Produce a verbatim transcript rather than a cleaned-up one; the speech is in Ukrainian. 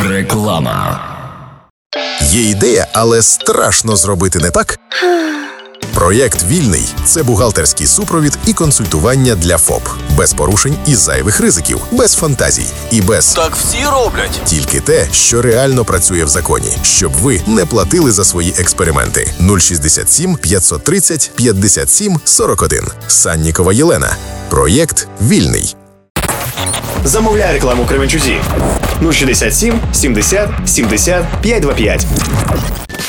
Реклама. Є ідея, але страшно зробити не так? Проєкт «Вільний» – це бухгалтерський супровід і консультування для ФОП. Без порушень і зайвих ризиків, без фантазій і без «так всі роблять». Тільки те, що реально працює в законі, щоб ви не платили за свої експерименти. нуль шістдесят сім п'ятсот тридцять п'ятдесят сім сорок один. Саннікова Єлена. Проєкт «Вільний». Замовляй рекламу Кременчузі. нуль шістдесят сім сімдесят сімдесят п'ятсот двадцять п'ять.